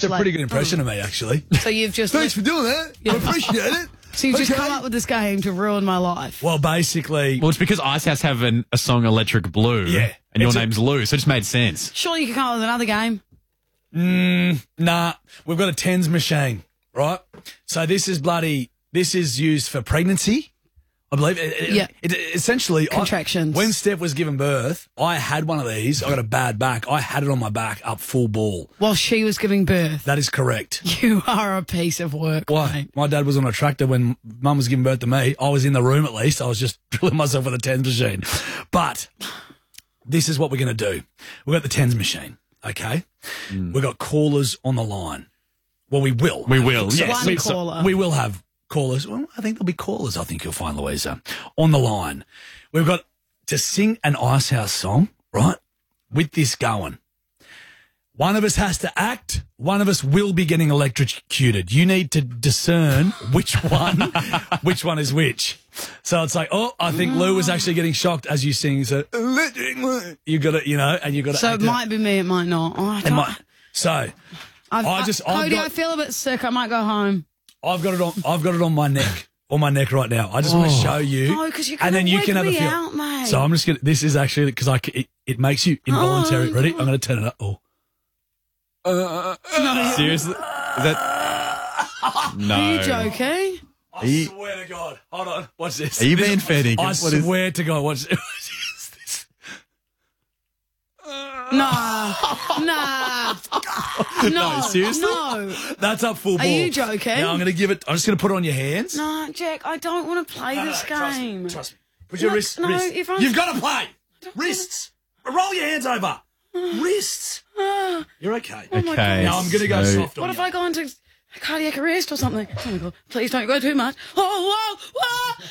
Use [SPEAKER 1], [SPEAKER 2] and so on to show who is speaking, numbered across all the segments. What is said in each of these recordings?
[SPEAKER 1] That's a pretty good impression of me, actually.
[SPEAKER 2] So you've just...
[SPEAKER 1] Thanks for doing that. I appreciate it.
[SPEAKER 2] So you've just come up with this game to ruin my life.
[SPEAKER 1] Well, basically...
[SPEAKER 3] Well, it's because Ice House have a song Electric Blue.
[SPEAKER 1] Yeah.
[SPEAKER 3] And your name's Lou, so it just made sense.
[SPEAKER 2] Surely you could come up with another game.
[SPEAKER 1] Nah. We've got a tens machine, right? So this is used for pregnancy, I believe. Essentially...
[SPEAKER 2] Contractions.
[SPEAKER 1] When Steph was giving birth, I had one of these. I got a bad back. I had it on my back up full ball.
[SPEAKER 2] While she was giving birth.
[SPEAKER 1] That is correct.
[SPEAKER 2] You are a piece of work.
[SPEAKER 1] Why?
[SPEAKER 2] Mate.
[SPEAKER 1] My dad was on a tractor when Mum was giving birth to me. I was in the room at least. I was just drilling myself with a tens machine. But this is what we're going to do. We've got the tens machine, okay? We've got callers on the line. Well, we will.
[SPEAKER 3] We will,
[SPEAKER 2] yes. One caller.
[SPEAKER 1] We will have callers. Well, I think there'll be callers, I think you'll find, Louisa, on the line. We've got to sing an Ice House song, right, with this going. One of us has to act. One of us will be getting electrocuted. You need to discern which one is which. So it's like, oh, I think Lou was actually getting shocked as you sing. So you got to, and you got to.
[SPEAKER 2] So it might be me, it might not. Oh, Cody, I feel a bit sick. I might go home.
[SPEAKER 1] I've got it on my neck. On my neck right now. I just want to show you.
[SPEAKER 2] No, because you can
[SPEAKER 1] and then you
[SPEAKER 2] wake
[SPEAKER 1] can have
[SPEAKER 2] me
[SPEAKER 1] a feel.
[SPEAKER 2] out, mate.
[SPEAKER 1] So I'm just going to, this is actually, because it makes you involuntary. Ready? I'm going to turn it up. Oh.
[SPEAKER 3] Seriously? Is that... No.
[SPEAKER 2] Are you joking?
[SPEAKER 1] I swear to God. Hold on. Watch this.
[SPEAKER 3] Are you being fair dinkum?
[SPEAKER 1] I swear to God. Watch this.
[SPEAKER 2] Nah. No,
[SPEAKER 3] seriously?
[SPEAKER 2] No.
[SPEAKER 1] That's up full ball.
[SPEAKER 2] Are you joking?
[SPEAKER 1] Now I'm going to give it, I'm just going to put it on your hands.
[SPEAKER 2] No, Jack, I don't want to play this game.
[SPEAKER 1] Trust me. Put your wrists. You've got to play. Wrists. Roll your hands over. Wrists. You're okay.
[SPEAKER 3] Okay.
[SPEAKER 1] Now I'm going to go soft on
[SPEAKER 2] What if I go into cardiac arrest or something? Oh my God, please don't go too much. Oh, whoa.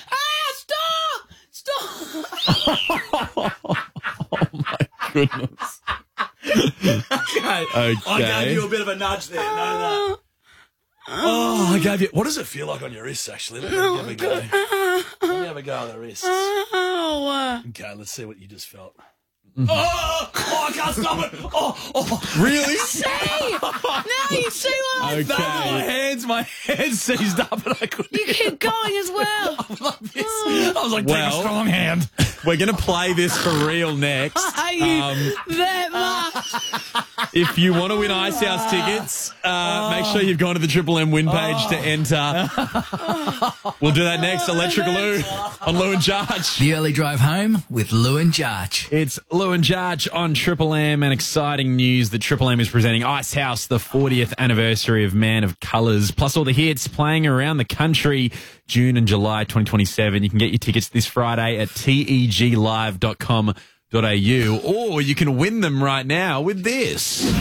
[SPEAKER 2] Stop.
[SPEAKER 3] Oh, my goodness.
[SPEAKER 1] Okay. I gave you a bit of a nudge there. No. Oh, I gave you... What does it feel like on your wrists, actually? Let me have a go. Let me have a go on the wrists. Okay, let's see what you just felt. Oh, I can't stop it. Oh.
[SPEAKER 3] Really?
[SPEAKER 2] See? Now you see what I thought.
[SPEAKER 1] My hands seized up and I couldn't.
[SPEAKER 2] You keep going as well.
[SPEAKER 1] I was like this. I was like, take a strong hand.
[SPEAKER 3] We're going to play this for real next.
[SPEAKER 2] I hate you that much.
[SPEAKER 3] If you want to win Ice House tickets, make sure you've gone to the Triple M win page to enter. We'll do that next. Electric Lou on Lou and Jarch.
[SPEAKER 4] The early drive home with Lou and Jarch.
[SPEAKER 3] It's Lou and Jarch on Triple M, and exciting news that Triple M is presenting Ice House, the 40th anniversary of Man of Colours, plus all the hits playing around the country June and July 2027. You can get your tickets this Friday at teglive.com.au, or you can win them right now with this.